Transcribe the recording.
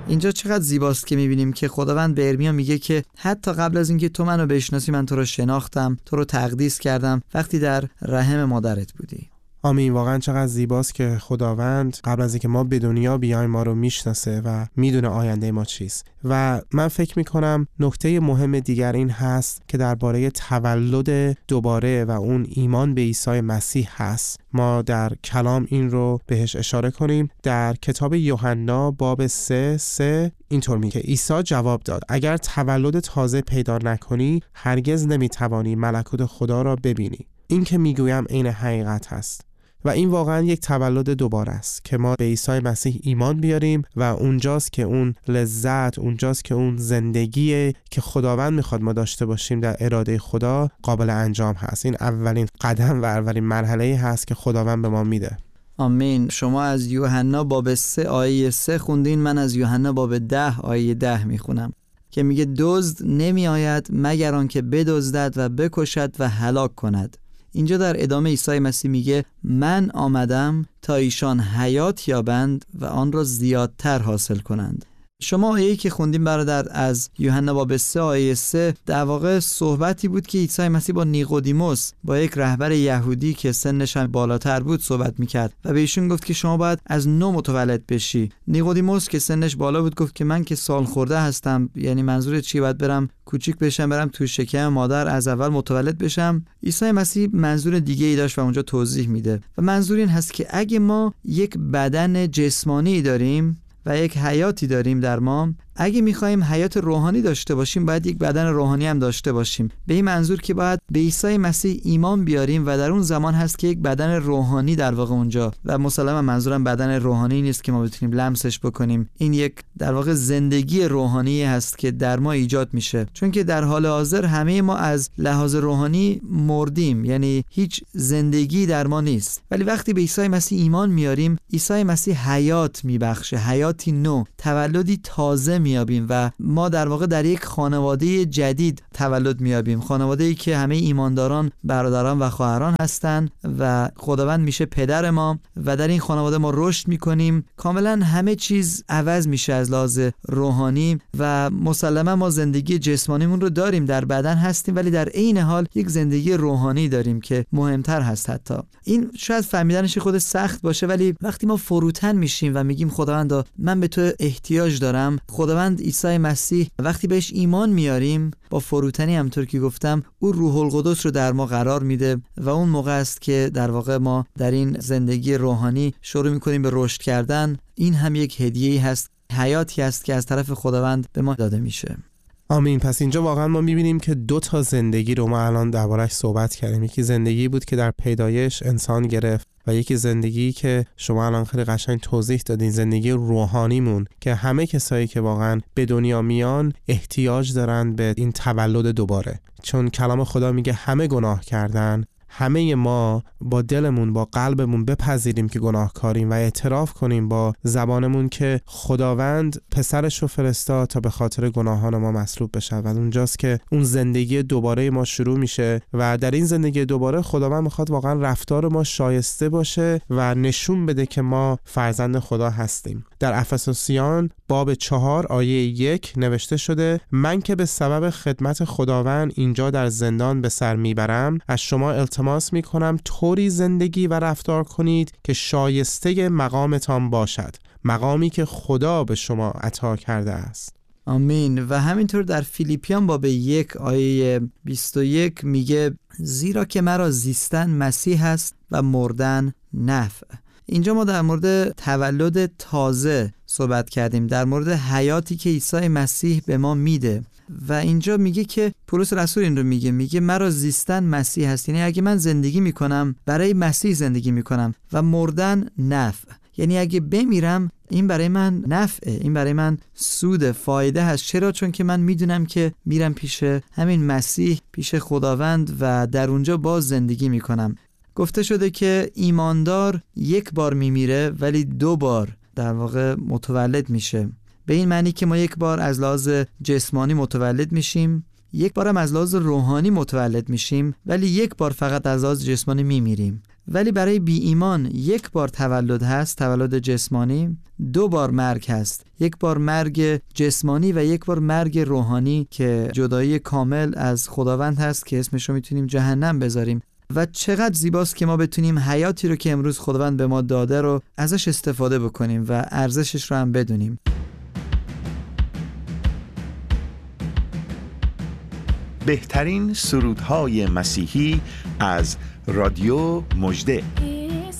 اینجا چقدر زیباست که میبینیم که خداوند به ارمیا میگه که حتی قبل از اینکه تو منو بشناسی من تو رو شناختم، تو رو تقدیس کردم وقتی در رحم مادرت بودی. آمین. واقعا چقدر زیباست که خداوند قبل از اینکه ما به دنیا بیایم ما رو میشناسه و میدونه آینده ما چیست. و من فکر میکنم نکته مهم دیگر این هست که درباره تولد دوباره و اون ایمان به عیسی مسیح هست. ما در کلام این رو بهش اشاره کنیم. در کتاب یوحنا باب 3 اینطور میگه عیسی جواب داد اگر تولد تازه پیدا نکنی هرگز نمیتوانی ملکوت خدا را ببینی. این که میگویم عین حقیقت هست و این واقعا یک تولد دوباره است که ما به عیسی مسیح ایمان بیاریم و اونجاست که اون لذت، اونجاست که اون زندگی که خداوند میخواد ما داشته باشیم در اراده خدا قابل انجام هست. این اولین قدم و اولین مرحله هست که خداوند به ما میده. آمین. شما از یوحنا باب 3 آیه 3 خوندین، من از یوحنا باب 10 آیه 10 میخونم که میگه دزد نمی آید مگر آنکه بدزدد و بکشد و هلاک کند. اینجا در ادامه عیسی مسیح میگه من آمدم تا ایشان حیات یابند و آن را زیادتر حاصل کنند. شما آیه‌ای که خوندیم برادر از یوحنا باب 3 آیه 3 در واقع صحبتی بود که عیسی مسیح با نیقودیموس، با یک رهبر یهودی که سنش بالاتر بود صحبت میکرد و به ایشون گفت که شما باید از نو متولد بشی. نیقودیموس که سنش بالا بود گفت که من که سال خورده هستم، یعنی منظور چی؟ باید برم کوچیک بشم، برم تو شکم مادر از اول متولد بشم. عیسی مسیح منظور دیگه ای داشت و اونجا توضیح میده و منظور این هست که اگه ما یک بدن جسمانی داریم و یک حیاتی داریم در ما، اگه میخوایم حیات روحانی داشته باشیم باید یک بدن روحانی هم داشته باشیم. به این منظور که باید به عیسی مسیح ایمان بیاریم و در اون زمان هست که یک بدن روحانی در واقع اونجا، و مسلما منظورم بدن روحانی نیست که ما بتونیم لمسش بکنیم، این یک در واقع زندگی روحانی هست که در ما ایجاد میشه، چون که در حال حاضر همه ما از لحاظ روحانی مردیم، یعنی هیچ زندگی در ما نیست. ولی وقتی به عیسی مسیح ایمان میاریم، عیسی مسیح حیات میبخشه، حیاتی نو، تولدی تازه میابیم و ما در واقع در یک خانواده جدید تولد میابیم، خانواده‌ای که همه ایمانداران برادران و خواهران هستن و خداوند میشه پدر ما و در این خانواده ما رشد میکنیم، کاملا همه چیز عوض میشه از لحاظ روحانی و مسلما ما زندگی جسمانیمون رو داریم، در بدن هستیم، ولی در عین حال یک زندگی روحانی داریم که مهمتر هست. حتی این شاید فهمیدنش خود سخت باشه، ولی وقتی ما فروتن میشیم و میگیم خداوندا من به تو احتیاج دارم، خداوند عیسی مسیح وقتی بهش ایمان میاریم با فروتنی، همونطور که گفتم، او روح القدس رو در ما قرار میده و اون موقع است که در واقع ما در این زندگی روحانی شروع میکنیم به رشد کردن. این هم یک هدیه‌ای هست، حیاتی هست که از طرف خداوند به ما داده میشه. آمین. پس اینجا واقعا ما میبینیم که 2 تا زندگی رو ما الان درباره‌اش صحبت کردیم. یکی زندگی بود که در پیدایش انسان گرفت و یکی زندگی که شما الان خیلی قشنگ توضیح دادین، زندگی روحانیمون که همه کسایی که واقعا به دنیا میان احتیاج دارن به این تولد دوباره، چون کلام خدا میگه همه گناه کردن. همه ما با دلمون، با قلبمون بپذیریم که گناهکاریم و اعتراف کنیم با زبانمون که خداوند پسرش رو فرستاد تا به خاطر گناهان ما مصلوب بشه و اونجاست که اون زندگی دوباره ما شروع میشه و در این زندگی دوباره خداوند میخواد واقعا رفتار ما شایسته باشه و نشون بده که ما فرزند خدا هستیم. در افسوسیان باب 4 آیه 1 نوشته شده من که به سبب خدمت خداوند اینجا در زندان به سر میبرم، از شما التماس میکنم طوری زندگی و رفتار کنید که شایسته مقامتان باشد، مقامی که خدا به شما عطا کرده است. آمین. و همینطور در فیلیپیان باب 1 آیه 21 میگه زیرا که مرا زیستن مسیح است و مردن نفع. اینجا ما در مورد تولد تازه صحبت کردیم، در مورد حیاتی که عیسی مسیح به ما میده و اینجا میگه که پولس رسول این رو میگه مرا زیستن مسیح هست، یعنی اگه من زندگی میکنم برای مسیح زندگی میکنم و مردن نفع، یعنی اگه بمیرم این برای من نفعه، این برای من سود، فایده هست. چرا؟ چون که من میدونم که میرم پیش همین مسیح، پیش خداوند و در اونجا باز زندگی میکنم. گفته شده که ایماندار یک بار میمیره ولی 2 بار در واقع متولد میشه، به این معنی که ما یک بار از لحاظ جسمانی متولد میشیم، یک بار هم از لحاظ روحانی متولد میشیم، ولی یک بار فقط از لحاظ جسمانی میمیریم ولی برای بی ایمان یک بار تولد هست، تولد جسمانی، 2 بار مرگ هست، یک بار مرگ جسمانی و یک بار مرگ روحانی که جدایی کامل از خداوند هست که اسمش رو میتونیم جهنم بذاریم. و چقدر زیباست که ما بتونیم حیاتی رو که امروز خداوند به ما داده رو ازش استفاده بکنیم و ارزشش رو هم بدونیم. بهترین سرودهای مسیحی از رادیو مژده.